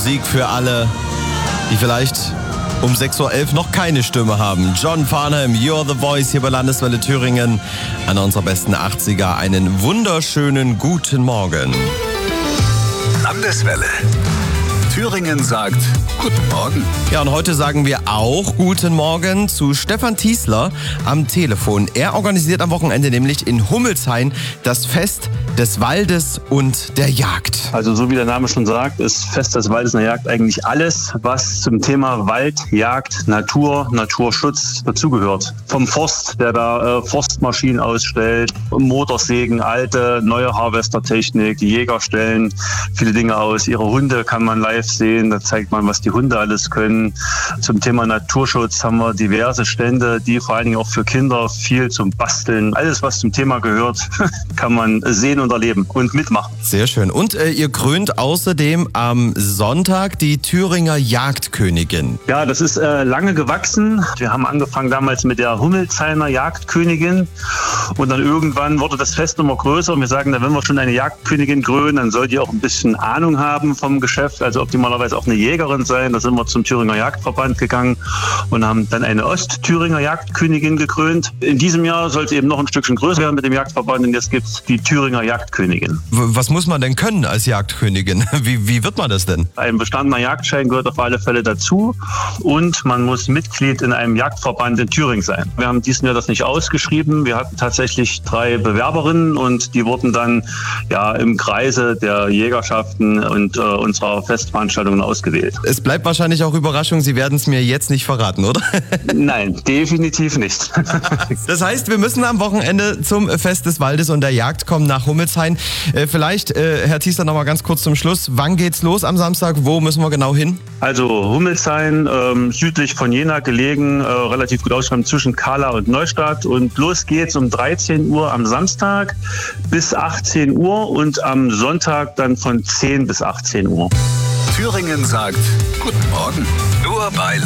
Musik für alle, die vielleicht um 6.11 Uhr noch keine Stimme haben. John Farnham, You're the Voice hier bei Landeswelle Thüringen. Einer unserer besten 80er. Einen wunderschönen guten Morgen. Landeswelle. Thüringen sagt Guten Morgen. Ja, und heute sagen wir auch Guten Morgen zu Stefan Tiesler am Telefon. Er organisiert am Wochenende nämlich in Hummelshain das Fest des Waldes und der Jagd. Also so wie der Name schon sagt, ist Fest des Waldes und der Jagd eigentlich alles, was zum Thema Wald, Jagd, Natur, Naturschutz dazugehört. Vom Forst, der da Forstmaschinen ausstellt, Motorsägen, alte, neue Harvestertechnik, die Jäger stellen viele Dinge aus. Ihre Hunde kann man live sehen, da zeigt man, was die Hunde alles können. Zum Thema Naturschutz haben wir diverse Stände, die vor allen Dingen auch für Kinder viel zum Basteln, alles was zum Thema gehört, kann man sehen und erleben und mitmachen. Sehr schön. Und ihr krönt außerdem am Sonntag die Thüringer Jagdkönigin. Ja, das ist lange gewachsen. Wir haben angefangen damals mit der Hummelshainer Jagdkönigin und dann irgendwann wurde das Fest immer größer und wir sagen, wenn wir schon eine Jagdkönigin krönen, dann soll die auch ein bisschen Ahnung haben vom Geschäft, also optimalerweise auch eine Jägerin sein. Da sind wir zum Thüringer Jagdverband gegangen und haben dann eine Ostthüringer Jagdkönigin gekrönt. In diesem Jahr soll es eben noch ein Stückchen größer werden mit dem Jagdverband und jetzt gibt es die Thüringer Jagdkönigin. Was muss man denn können als Jagdkönigin? Wie wird man das denn? Ein bestandener Jagdschein gehört auf alle Fälle dazu und man muss Mitglied in einem Jagdverband in Thüringen sein. Wir haben diesen Jahr das nicht ausgeschrieben. Wir hatten tatsächlich 3 Bewerberinnen und die wurden dann im Kreise der Jägerschaften und unserer Festveranstaltungen ausgewählt. Es bleibt wahrscheinlich auch Überraschung, Sie werden es mir jetzt nicht verraten, oder? Nein, definitiv nicht. Das heißt, wir müssen am Wochenende zum Fest des Waldes und der Jagd kommen nach Hummelshain. Vielleicht, Herr Tiesler, noch mal ganz kurz zum Schluss. Wann geht's los am Samstag? Wo müssen wir genau hin? Also Hummelshain, südlich von Jena gelegen, relativ gut ausgeschrieben zwischen Kahla und Neustadt. Und los geht's um 13 Uhr am Samstag bis 18 Uhr und am Sonntag dann von 10 bis 18 Uhr. Thüringen sagt Guten Morgen. Nur bei